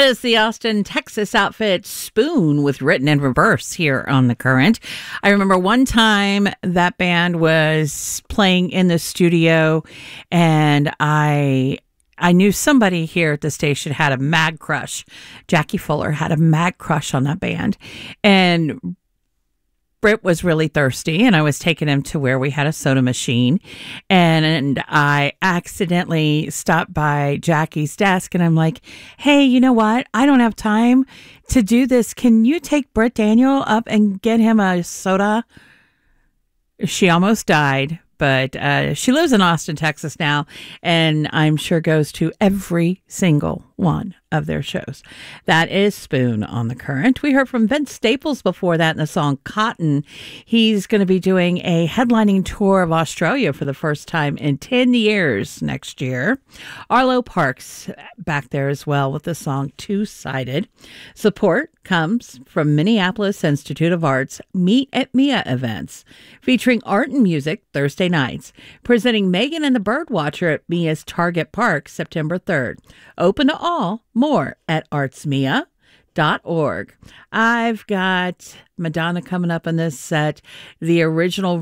That is the Austin, Texas outfit Spoon with Written in Reverse here on The Current. I remember one time that band was playing in the studio, and I knew somebody here at the station had a mad crush. Jackie Fuller had a mad crush on that band. And Britt was really thirsty, and I was taking him to where we had a soda machine, and I accidentally stopped by Jackie's desk, and I'm like, hey, you know what? I don't have time to do this. Can you take Britt Daniel up and get him a soda? She almost died, but she lives in Austin, Texas now, and I'm sure goes to every single one of their shows. That is Spoon on The Current. We heard from Vince Staples before that in the song Cotton. He's going to be doing a headlining tour of Australia for the first time in 10 years next year. Arlo Parks back there as well with the song Two-Sided. Support comes from Minneapolis Institute of Art's Meet at Mia events, featuring art and music Thursday nights, presenting Megan and the Birdwatcher at Mia's Target Park September 3rd. Open to all. More at artsmia.org. I've got Madonna coming up in this set, the original